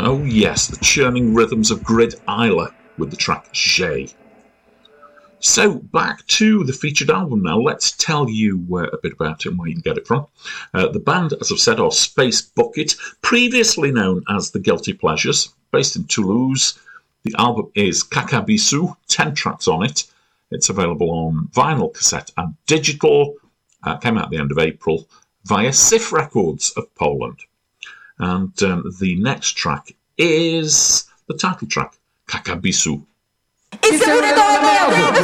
Oh yes, the churning rhythms of Grid Isla with the track Jay. So back to the featured album now. Let's tell you a bit about it and where you can get it from. The band, as I've said, are Space Bucket, previously known as The Guilty Pleasures, based in Toulouse. The album is Kakabisu, 10 tracks on it. It's available on vinyl, cassette and digital. Came out at the end of April via Sif Records of Poland. And the next track is the title track, Kakabisu.